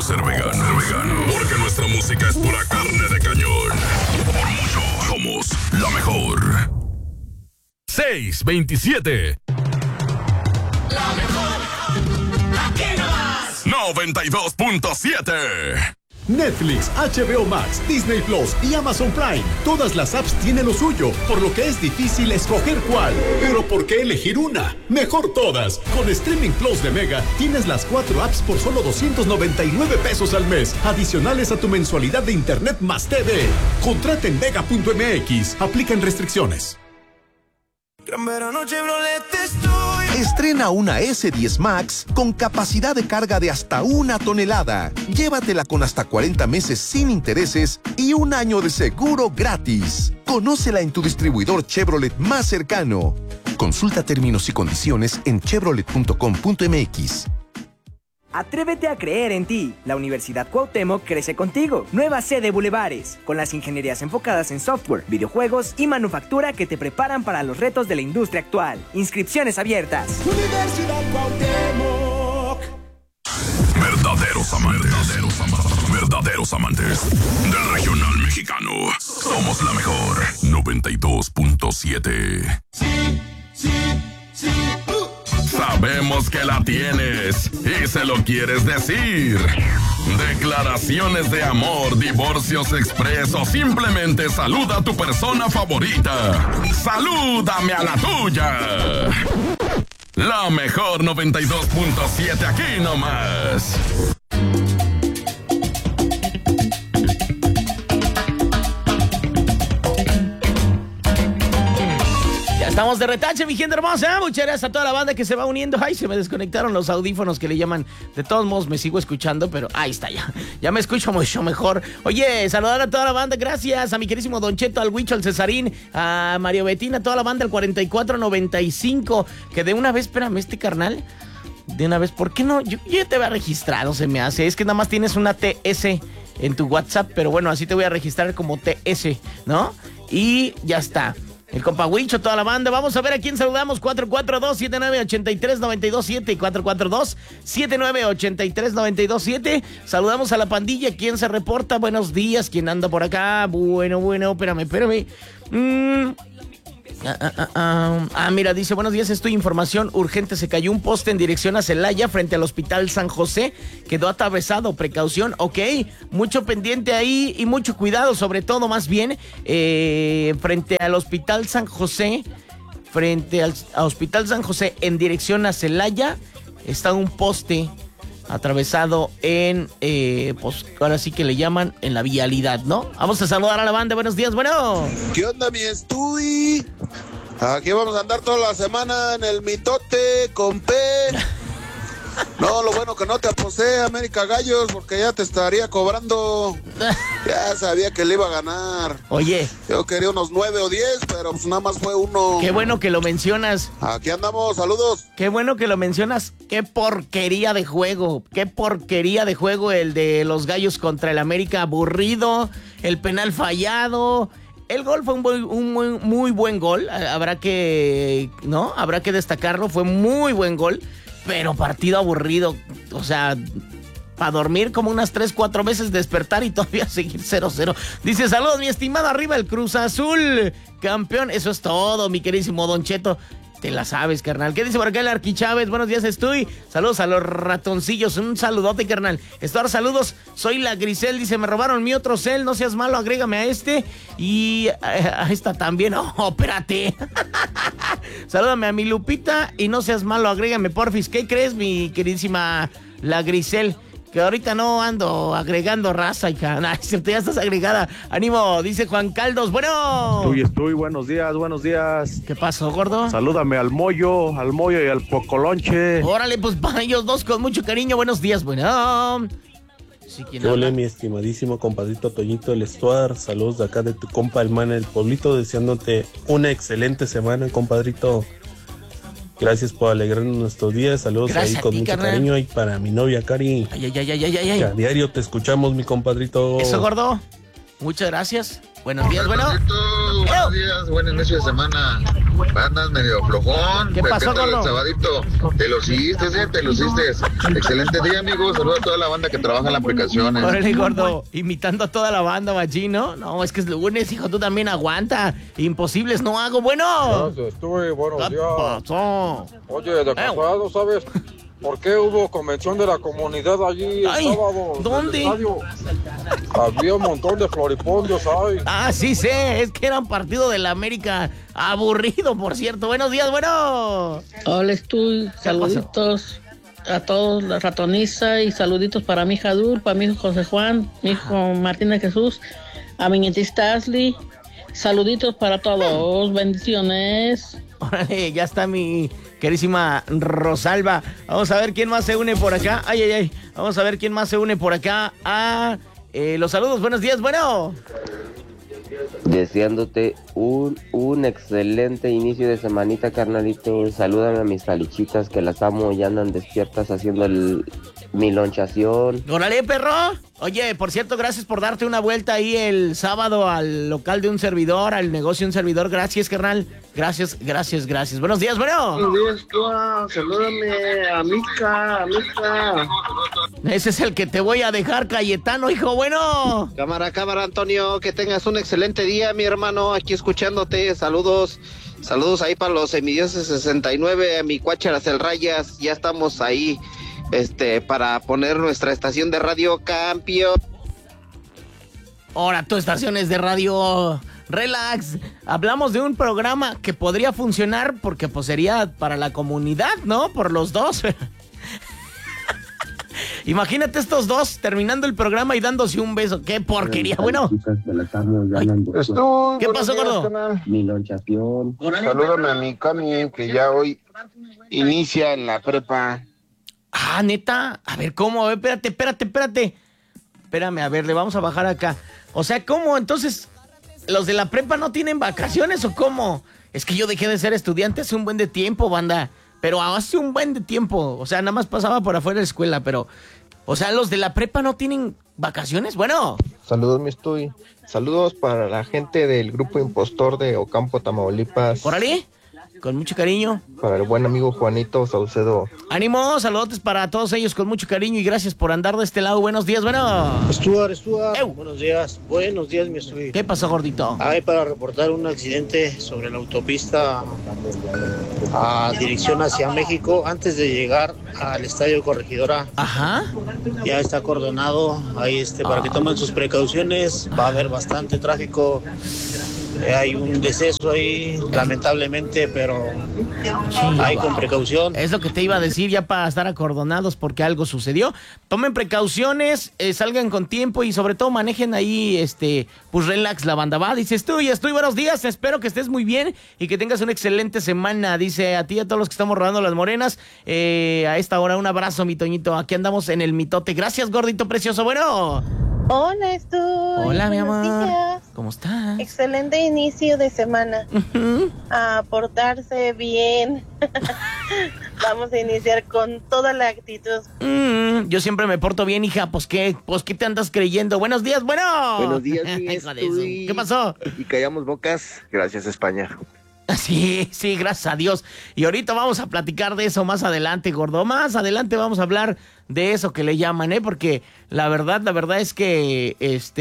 bueno ser vegano. Porque nuestra música es pura carne de cañón. Por mucho, somos la mejor. 627. La mejor. Aquí nomás. 92.7. Netflix, HBO Max, Disney Plus y Amazon Prime. Todas las apps tienen lo suyo, por lo que es difícil escoger cuál. Pero ¿por qué elegir una? Mejor todas. Con Streaming Plus de Mega tienes las 4 apps por solo 299 pesos al mes, adicionales a tu mensualidad de internet más TV. Contrata en Mega.mx. Aplican restricciones. Gran Verano Chevrolet estoy. Estrena una S10 Max con capacidad de carga de hasta 1 tonelada. Llévatela con hasta 40 meses sin intereses y 1 año de seguro gratis. Conócela en tu distribuidor Chevrolet más cercano. Consulta términos y condiciones en chevrolet.com.mx. Atrévete a creer en ti. La Universidad Cuauhtémoc crece contigo. Nueva sede Bulevares, con las ingenierías enfocadas en software, videojuegos y manufactura que te preparan para los retos de la industria actual. Inscripciones abiertas. Universidad Cuauhtémoc. Verdaderos amantes del regional mexicano. Somos la mejor. 92.7. Sí. Sabemos que la tienes y se lo quieres decir. Declaraciones de amor, divorcios express o simplemente saluda a tu persona favorita. Salúdame a la tuya. La mejor 92.7 aquí nomás. Estamos de retache, mi gente hermosa. Muchas gracias a toda la banda que se va uniendo. Ay, se me desconectaron los audífonos que le llaman. De todos modos, me sigo escuchando, pero ahí está ya. Ya me escucho mucho mejor. Oye, saludar a toda la banda. Gracias a mi querísimo Don Cheto, al Huicho, al Cesarín, a Mario Betina, a toda la banda, al 4495. Que de una vez, espérame, este carnal. De una vez, ¿por qué no? Yo ya te había registrado, se me hace. Es que nada más tienes una TS en tu WhatsApp, pero bueno, así te voy a registrar como TS, ¿no? Y ya está. El compa Huicho, toda la banda. Vamos a ver a quién saludamos. 442-7983-927 y 442-7983-927. Saludamos a la pandilla. ¿Quién se reporta? Buenos días. ¿Quién anda por acá? Bueno, espérame. Mira, dice, buenos días, esto información urgente, se cayó un poste en dirección a Celaya frente al Hospital San José, quedó atravesado, precaución, ok, mucho pendiente ahí y mucho cuidado, sobre todo más bien, frente al Hospital San José, en dirección a Celaya, está un poste atravesado en, pues ahora sí que le llaman en la vialidad, ¿no? Vamos a saludar a la banda, buenos días, bueno. ¿Qué onda, mi estudi? Aquí vamos a andar toda la semana en el mitote con P. No, lo bueno que no te aposté, América Gallos, porque ya te estaría cobrando. Ya sabía que le iba a ganar. Oye. Yo quería unos 9 o 10, pero pues nada más fue uno. Qué bueno que lo mencionas. Aquí andamos, saludos. Qué bueno que lo mencionas. Qué porquería de juego. Qué porquería de juego el de los Gallos contra el América. Aburrido, el penal fallado. El gol fue un muy buen gol. Habrá que destacarlo. Fue muy buen gol. Pero partido aburrido, o sea, para dormir como unas 3-4 veces, despertar y todavía seguir 0-0. Dice, saludos, mi estimado, arriba el Cruz Azul, campeón. Eso es todo, mi queridísimo Don Cheto. Te la sabes, carnal. ¿Qué dice por acá el Arqui Chávez? Buenos días, estoy. Saludos a los ratoncillos. Un saludote, carnal. Saludos. Soy la Grisel. Dice, me robaron mi otro cel. No seas malo, agrégame a este. Y a esta también. Oh, espérate. Salúdame a mi Lupita. Y no seas malo, agrégame, porfis. ¿Qué crees, mi queridísima la Grisel? Que ahorita no ando agregando raza, hija. Nah, cierto, ya estás agregada. Ánimo, dice Juan Caldos. Bueno. Estoy, buenos días. ¿Qué pasó, gordo? Salúdame al Moyo y al Pocolonche. Órale, pues para ellos dos con mucho cariño. Buenos días, bueno. Sí, hola, mi estimadísimo compadrito Toñito del Stuart. Saludos de acá de tu compa, el man del pueblito, deseándote una excelente semana, compadrito. Gracias por alegrarnos nuestros días. Saludos ahí con mucho cariño. Y para mi novia, Cari. Ay. Que a diario te escuchamos, mi compadrito. Eso, gordo. Muchas gracias. Buenos días, bueno. Buenos días, buenas noches de semana. Andas medio flojón. ¿Qué pasó, gordo? El sabadito. Te luciste. Excelente día, amigos. Saludos a toda la banda que trabaja en la aplicación. Órale, gordo, imitando a toda la banda, machino. No, es que es lunes, hijo, tú también aguanta. Imposibles no hago, bueno. Gracias, buenos días. ¿Qué pasó? Oye, de casualidad, ¿sabes por qué hubo convención de la comunidad allí el sábado? ¿Dónde? Había un montón de floripondios ahí. Ah, sí sé, es que era un partido de la América aburrido, por cierto. Buenos días, bueno. Hola, saluditos a todos, la ratoniza, y saluditos para mi hija Dul, para mi hijo José Juan, mi hijo Martín de Jesús, a mi nietita Ashley. Saluditos para todos, bendiciones. Órale, ya está mi querísima Rosalba. Vamos a ver quién más se une por acá. Ay. Vamos a ver quién más se une por acá a los saludos. Buenos días, bueno. Deseándote un excelente inicio de semanita, carnalito. Salúdame a mis talichitas que las amo y andan despiertas haciendo mi lonchación. ¡Órale, perro! Oye, por cierto, gracias por darte una vuelta ahí el sábado al local de un servidor, al negocio de un servidor. Gracias, carnal. Gracias. Buenos días, bueno. Buenos días, Tua. Salúdame a Mica. Ese es el que te voy a dejar, Cayetano, hijo, bueno. Cámara, Antonio. Que tengas un excelente día, mi hermano. Aquí escuchándote. Saludos ahí para los semidioses 69, a mi Cuácharas el Rayas. Ya estamos ahí. Para poner nuestra estación de radio, campeón. Ahora, tu estación es de radio. Relax. Hablamos de un programa que podría funcionar porque pues sería para la comunidad, ¿no? Por los dos. Imagínate estos dos terminando el programa y dándose un beso. ¡Qué porquería! Bueno. ¿Qué pasó, gordo? Mi lonchación. Salúdame a mi Cami, que ya hoy inicia en la prepa. Ah, ¿neta? A ver, ¿cómo? A ver, espérate. Espérame, a ver, le vamos a bajar acá. O sea, ¿cómo? Entonces, ¿los de la prepa no tienen vacaciones o cómo? Es que yo dejé de ser estudiante hace un buen de tiempo, banda. Pero hace un buen de tiempo. O sea, nada más pasaba por afuera de la escuela, pero... O sea, ¿los de la prepa no tienen vacaciones? Bueno. Saludos, mi Estuy. Saludos para la gente del Grupo Impostor de Ocampo, Tamaulipas. ¡Órale! Con mucho cariño. Para el buen amigo Juanito Saucedo. ¡Ánimo! Saludos para todos ellos con mucho cariño y gracias por andar de este lado. Buenos días, bueno. Stuart. Buenos días, mi Estuy. ¿Qué pasó, gordito? Para reportar un accidente sobre la autopista a dirección hacia México antes de llegar al Estadio Corregidora. Ajá. Ya está acordonado. Ahí para que tomen sus precauciones. Va a haber bastante tráfico. Hay un deceso ahí, lamentablemente, pero hay con precaución. Es lo que te iba a decir, ya para estar acordonados porque algo sucedió. Tomen precauciones, salgan con tiempo y sobre todo manejen ahí, pues relax la banda. Va, dice estoy, buenos días, espero que estés muy bien y que tengas una excelente semana. Dice a ti y a todos los que estamos rodando las morenas, a esta hora un abrazo, mi Toñito. Aquí andamos en el mitote. Gracias, gordito precioso, bueno. Hola, estoy. Hola, mi amor. Días. ¿Cómo estás? Excelente inicio de semana. A portarse bien. Vamos a iniciar con toda la actitud. Yo siempre me porto bien, hija. Pues ¿qué te andas creyendo? Buenos días, bueno. Buenos días, mi ¿Qué pasó? Y callamos bocas. Gracias, España. Sí, gracias a Dios. Y ahorita vamos a platicar de eso más adelante, gordo. Más adelante vamos a hablar de eso que le llaman, porque la verdad es que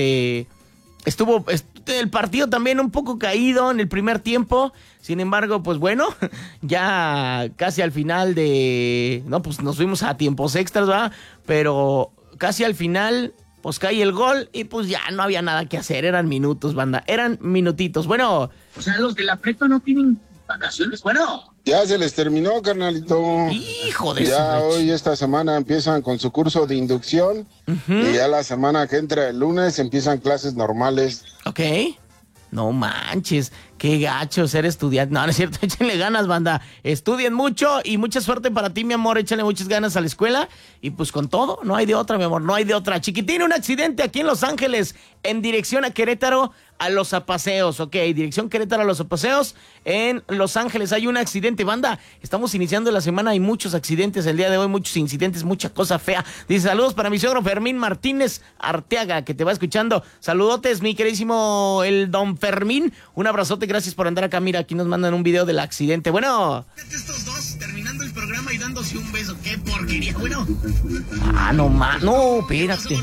estuvo el partido también un poco caído en el primer tiempo. Sin embargo, pues bueno, ya casi al final pues nos fuimos a tiempos extras, ¿verdad? Pero casi al final pues cae el gol y pues ya no había nada que hacer. Eran minutos, banda, eran minutitos. Bueno. O sea, los de la prepa no tienen vacaciones, bueno. Ya se les terminó, carnalito. Hijo de ya hoy, esta semana, empiezan con su curso de inducción. Y ya la semana que entra el lunes empiezan clases normales. Ok. No manches, qué gacho ser estudiante. No es cierto, échenle ganas, banda. Estudien mucho y mucha suerte para ti, mi amor. Échale muchas ganas a la escuela y pues con todo, no hay de otra, mi amor, no hay de otra. Chiquitín, un accidente aquí en Los Ángeles en dirección a Querétaro a Los Apaseos. Ok, dirección Querétaro a Los Apaseos en Los Ángeles. Hay un accidente, banda. Estamos iniciando la semana, hay muchos accidentes el día de hoy, muchos incidentes, mucha cosa fea. Dice, saludos para mi suegro Fermín Martínez Arteaga, que te va escuchando. Saludotes, mi queridísimo el don Fermín. Un abrazote gracias por andar acá. Mira, aquí nos mandan un video del accidente. Bueno. Estos dos terminando el programa y dándose un beso. ¡Qué porquería! Bueno. No, espérate.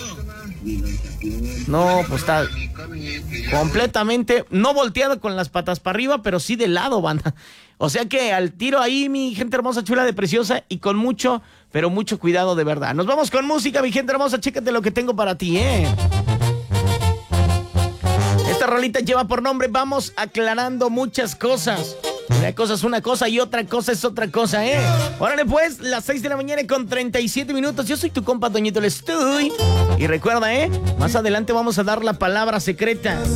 No, pues está completamente, no volteado con las patas para arriba, pero sí de lado, banda. O sea que al tiro ahí, mi gente hermosa, chula de preciosa, y con mucho, pero mucho cuidado de verdad. Nos vamos con música, mi gente hermosa, chécate lo que tengo para ti, Esta rolita lleva por nombre Vamos Aclarando Muchas Cosas. Una cosa es una cosa y otra cosa es otra cosa, Órale pues, las 6 de la mañana con 37 minutos. Yo soy tu compa Toñito, el estoy. Y recuerda, más adelante vamos a dar la palabra secreta.